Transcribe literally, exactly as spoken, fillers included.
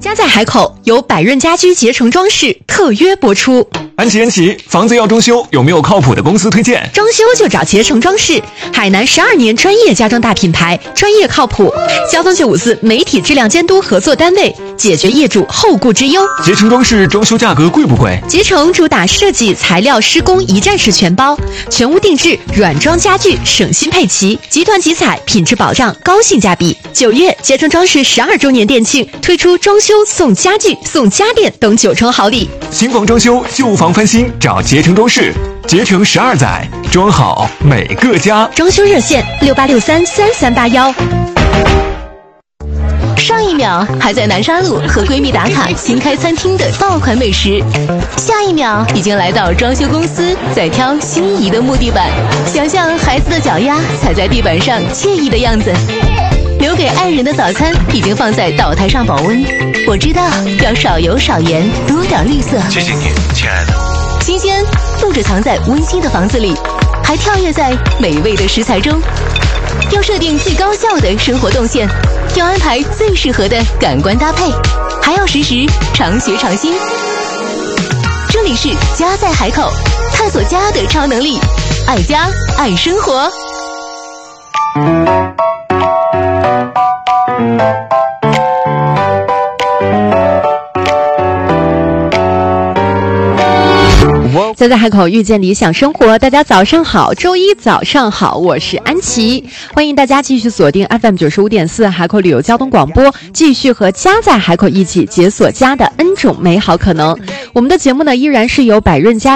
家在海口，由百润家居捷成装饰特约播出。 安琪安琪，房子要装修，有没有靠谱的公司推荐？ 装修就找捷成装饰，海南十二年专业家装大品牌，专业靠谱。交通九五四媒体质量监督合作单位，解决业主后顾之忧。 捷成装饰装修价格贵不贵？ 捷成主打设计、材料、施工一站式全包，全屋定制，软装家具省心配齐，集团集采，品质保障，高性价比。九月，捷成装饰十二周年店庆，推出装修送家具、送家电等九重好礼。 新房装修、旧房翻新，找捷成装饰。捷成十二载，装好每个家。 装修热线：六八六三三三八幺。 上一秒还在南沙路和闺蜜打卡新开餐厅的爆款美食，下一秒已经来到装修公司在挑心仪的木地板，想象孩子的脚丫踩在地板上惬意的样子。留给爱人的早餐已经放在岛台上保温，我知道要少油少盐，多点绿色。 谢谢你，亲爱的。 新鲜不止藏在温馨的房子里，还跳跃在美味的食材中。要设定最高效的生活动线，要安排最适合的感官搭配，还要实时常学常新。这里是家在海口，探索家的超能力，爱家爱生活。 家在海口遇见理想生活，大家早上好，周一早上好，我是安琪，欢迎大家继续锁定 F M 九十五点四海口旅游交通广播，继续和家在海口一起解锁家的 N 种美好可能。我们的节目呢，依然是由百润家